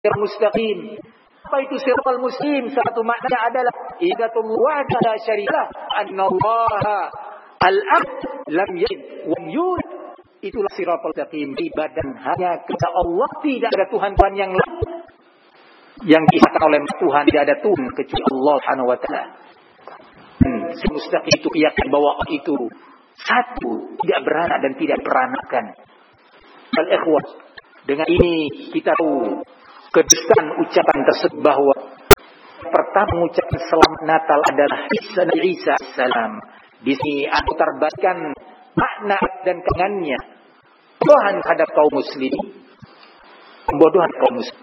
mustaqim. Apa itu siratal mustaqim? Satu maknanya adalah idatullah la syarika annallaha al-ahad lam yalid wa lam yulad. Itulah siratal mustaqim. Ibadah hanya kepada Allah, tidak ada Tuhan yang lain. Yang diisahkan oleh Tuhan, tidak ada Tuhan kecuali Allah Subhanahu wa taala. Mustaqim itu yakin bahwa itu satu, tidak beranak dan tidak beranakan. Al-ikhwah, dengan ini kita tahu kedustaan ucapan tersebut bahwa pertama mengucapkan selamat Natal adalah Isa salam. Di sini aku terbagikan makna dan kenangannya. Pembodohan terhadap kaum muslim. Pembodohan kaum muslim.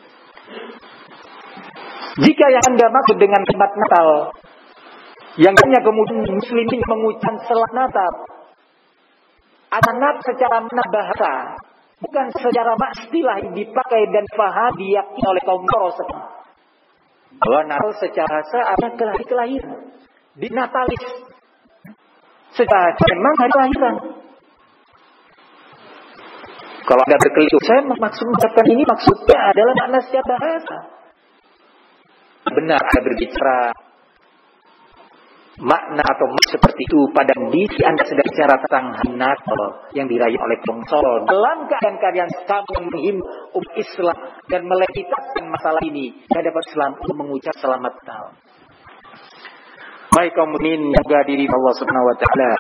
Jika yang Anda maksud dengan kalimat Natal, yang hanya kemudian muslimin mengucapkan selamat Natal, ada Natal secara makna bahasa, bukan secara istilah yang dipakai dan paham diyakini oleh kaum Nasrani. Bahwa Natal secara bahasa ada kelahiran, dinatalis. Secara memang hari kelahiran. Kalau Anda berkeliru, saya maksud mengucapkan ini maksudnya adalah makna secara bahasa. Benar Anda berbicara makna atau seperti itu pada diri Anda sedang bicara tentang Natal yang dirayakan oleh kaum Nasrani. Dalam keadaan kamu menghimbau umat Islam dan melegitimasikan masalah ini, hadapan Islam untuk mengucap selamat Natal. Baik kaum mukminin yang diri Allah Subhanahu wa taala.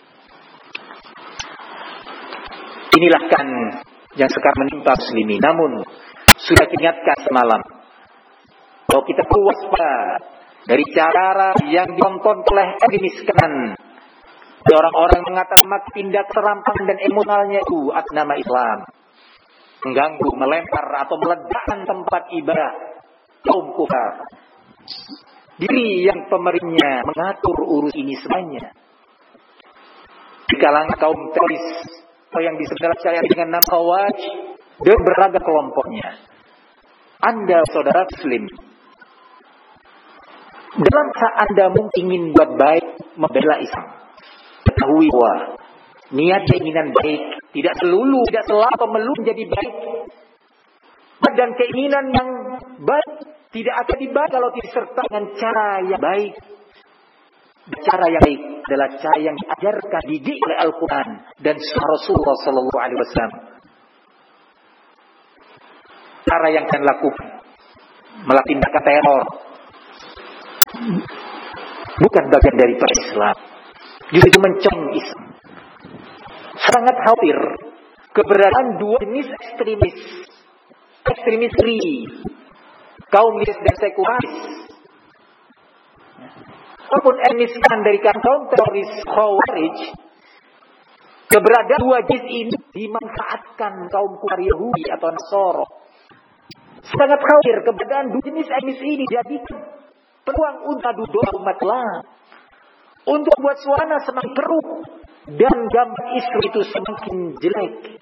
Inilah kan yang sekarang menimpa muslimin. Namun sudah diingatkan semalam bahwa kita waspada dari cara yang ditonton oleh ekstremis kanan. Orang-orang mengatakan tindak serampan dan emosionalnya itu atas nama Islam. Mengganggu, melempar atau meledakkan tempat ibadah kaum kufar. Diri yang pemerintahnya mengatur urus ini semuanya. Di kalangan kaum teroris atau yang disebut syariat dengan nama Khawarij dan beragam kelompoknya. Anda saudara muslim, dalam saat Anda mungkin ingin buat baik, membela Islam, ketahui bahwa niat keinginan baik tidak selalu atau melulu menjadi baik. Dan keinginan yang baik tidak akan dibaik kalau disertai dengan cara yang baik. Cara yang baik adalah cara yang diajarkan didik oleh Al-Quran dan Sunnah Rasulullah Sallallahu Alaihi Wasallam. Cara yang akan lakukan melakukan tindakan teror bukan bagian dari Islam. Justru mencong Islam. Sangat khawatir keberadaan dua jenis ekstremis kaum Islam dan sekuleris. Ataupun etniskan dari kaum teroris Khawarij, keberadaan dua jenis ini dimanfaatkan kaum kufar Yahudi atau Nasara. Sangat khawatir keberadaan dua jenis etnis ini dijadikan peluang untuk doa umat Islam, untuk buat suasana semakin keruh dan gambar Islam itu semakin jelek.